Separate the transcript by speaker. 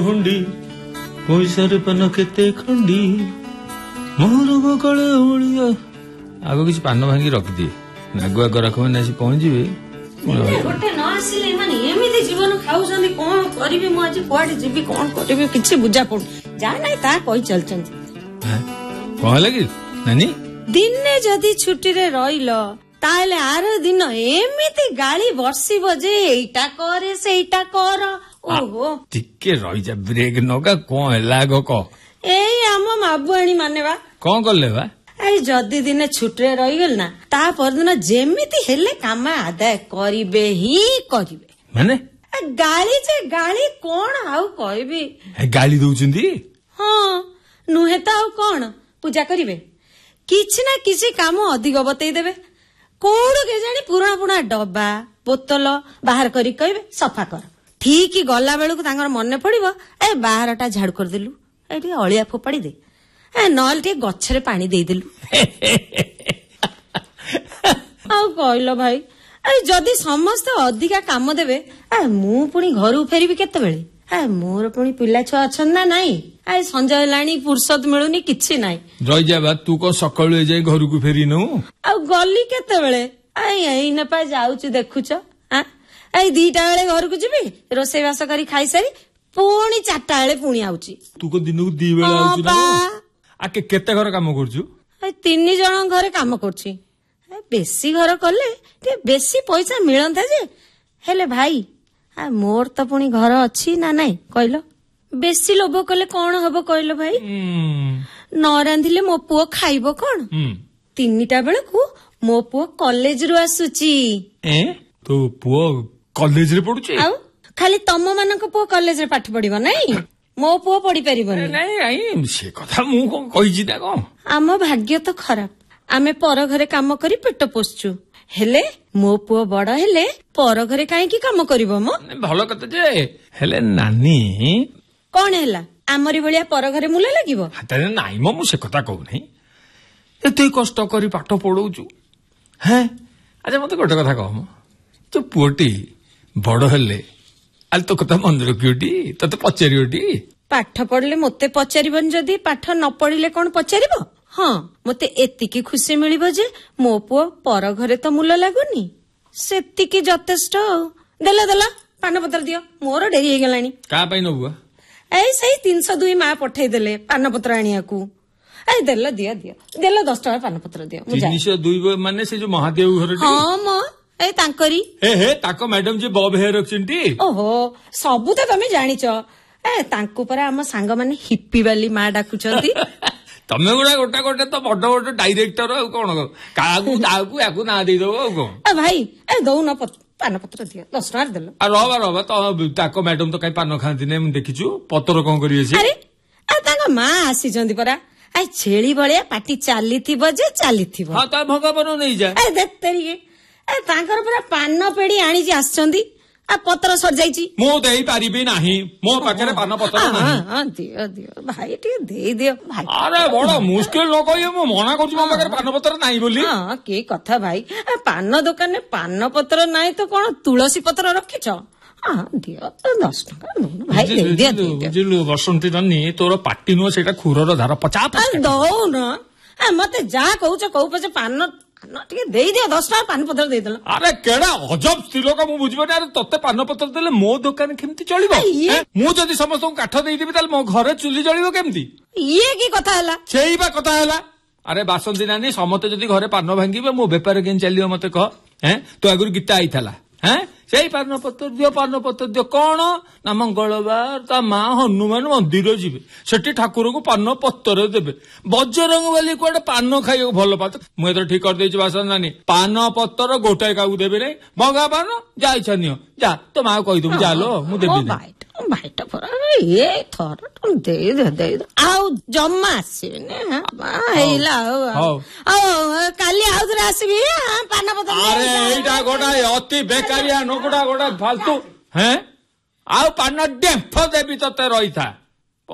Speaker 1: हुंडी पैसारे पान केते खंडी मोर बकले ओलिया आगो किसी पान भांगी रख दिए नागुआ गराख मैंने आसी पहुंचे
Speaker 2: गोटे न आसिले माने एमिति जीवन खाउछन्ति कोन करिवे मु आज कुआडे जीवी कोन करिवे किछि बुझा पड़ जा नै ता कहि चलछन्ति
Speaker 1: कोन लागि नानी
Speaker 2: दिने जदी छुट्टी रे रहिलो ताले आर दिन एमिति गाली बरसिबो जे एटा करे सेटा कर ओहो
Speaker 1: टिके रहि जा ब्रेक नगा कोन लागो को
Speaker 2: एई हम माबुआणी माने बा
Speaker 1: कोन करले बा
Speaker 2: आई जदी दिने छुट्टी रे रहिगल ना ता परदिन जेमिति हेले काम आदाय करिवे ही करिवे
Speaker 1: माने
Speaker 2: गाली जे गाली कोन आउ कहबी
Speaker 1: गाली दउचंदी
Speaker 2: हां नुहे त आउ कोन पूजा करिवे किछि ना किछि काम अधिक बतई देबे कोड़ के जानी पुराना पुराना डब्बा बोतल बाहर करी कहबे सफा कर ठीक गला बेलू तांगर मने पड़िबो ए बाहरटा झाड़ू कर देलु एठी अळिया फोपाड़ी दे ए नल टे गछरे पानी दे देलु आउ कहलो भाई ए जदी समस्त अधिका काम देबे ए मु पुनी घरु फेरिबी केते बेले ए मोर पुनी पिल्ला छुआ अछन ना नाही ए संजय लाणी फुर्सत मिलुनी किछि नाही
Speaker 1: रहि जाबा तू को सकाळु ए जाय घर को फेरी नु
Speaker 2: आ गली केते बेले एई न पा जाउची देखुछ हां ए दीटा बेले घर को जिबी रोसई वास करी खाई सारी पुणी 4टा बेले पुणी आउची
Speaker 1: तू को दिन को 2 बेला आउची ना आ केते घर काम करछु
Speaker 2: ए 3 जण घरे काम करछि बेसी घर कले ते बेसी पैसा मिलंता जे हेले भाई आ मोर त पुणी घर अछि ना नाही कहलो बेसी लोभ कले कोन हबो कहलो भाई न रांधिले मो पुओ खाइबो कोन 3टा बेले को मो पुओ कॉलेज रु आसुची
Speaker 1: तो पुओ कॉलेज रे पढुची
Speaker 2: आउ खाली तम मानक पुओ कॉलेज रे पाठ पढिबो नाही मो पुओ पढि परिबोनी
Speaker 1: नाही आई से कथा मु को कहिजी ता को
Speaker 2: आम भाग्य तो खराब आमे पर घरे काम करी पेट पोसचु हेले मो पुओ बड़ हेले पर घरे काहे की काम करिवो मो
Speaker 1: भलो कत जे हेले नानी
Speaker 2: कोन हेला आमरी भलिया पर घरे मुले लागिवो
Speaker 1: हाते नाही मु से कथा कहू नाही एते कष्ट करी पाठ पढौचु हैं अच्छा मते गोटे कथा कह मो तो पुओटी बड़ हेले आल तो कथा मन रखियोटी तते पचारियोटी
Speaker 2: पाठ पढले मते पचारिबन जदी पाठ न पढिले कोन पचारिबो हाँ मते एतिकी खुशी मिलिबो जे मो पुओ पर घरे तो मूल लागुनी सेतिकी जथेष्ट देला देला पान पत्र दियो मोर डेरी हे गलानी
Speaker 1: का पई नबुआ
Speaker 2: ए सही 302 मा पठै देले पान पत्र आनियाकू ए देला दियो दियो देला 10 टका पान पत्र दियो मु
Speaker 1: 302 माने से जो महादेव घर
Speaker 2: हां म ए तांकरी
Speaker 1: हे ताको मैडम जे बब हेयर रखछंती
Speaker 2: ओहो सबु त तमे जानिच ए तांकू पर हम सांग माने हिप्पी वाली मा डाकुचंती
Speaker 1: तमे गुडा गोटा गोटे तो बड़ बड़ डायरेक्टर कोन काकू दाकू याकू ना दे दो
Speaker 2: ए भाई ए दौ न पान पत्र दियो 10 टका देलो
Speaker 1: आ रवा तो ताको मैडम तो काई पान खांती ने हम देखिछु पत्र कोन करिए छी
Speaker 2: अरे आ तांगा मा आसी जंदी परा आ छेली बळिया पाटी चालीथिबो जे चालीथिबो
Speaker 1: हां ता भगवान नै जा
Speaker 2: ए देतरी ए तांकर पूरा पान पेड़ी आनी जे आछंदी आ पत्र सर जाईची
Speaker 1: मो देई पारिबी नाही मो पाखरे पान पत्र नाही
Speaker 2: हां दियो दियो भाई टी दे दियो भाई
Speaker 1: अरे बड़ा मुश्किल न कहियो मो मना करछु मो पाखरे पान पत्र नाही बोली
Speaker 2: हां के कथा भाई पान दुकान ने पान पत्र नाही तो कोन तुलसी पत्र रखिछ हां दियो 10 टका भाई दे दियो
Speaker 1: बुझिलु बसंती ननी तोर पाटी नो सेटा खुरर धार 50
Speaker 2: दो न आ मते जा कहूछ कहू पछे पान टिके दे दियो 10 टका पान पत्र दे देला
Speaker 1: अरे केडा अजब स्त्रीलोक मु बुझबे अरे तते पान पत्र देले मो दुकान केमती चलिबो मु जदी समस्त को काठ देई देबी ताले मो घरे चुली जळिबो केमती
Speaker 2: ये की कथा हला
Speaker 1: सेही बा कथा हला अरे बासंती नानी समते जदी घरे पान भांगीबे मो व्यापार केन चलियो मते कह हैं तो आगुर गीता आइथला हैं सेही पान पत्र दियो कोन ना मंगलवार ता मां हनुमान मंदिर जिबे सेठी ठाकुर को पान पत्र देबे बजरंग वाली कोडे पान खाइयो भलो पात मु एतो ठीक कर देछि बासन नानी पान पत्र गोटे काऊ देबे नै भगा पान जाई छनियो जा तो मां कहि दउ जालो मु देबी नै
Speaker 2: भाईटा पर ये थर तुम दे आउ जम्मा आसीबे ने हेला काली आउदरे आसीबी पान पत्र
Speaker 1: अरे एटा गोटा अति बेकारिया नोकड़ा गोटा फालतू हैं आउ पान डेम्फ देबी तते रहिथा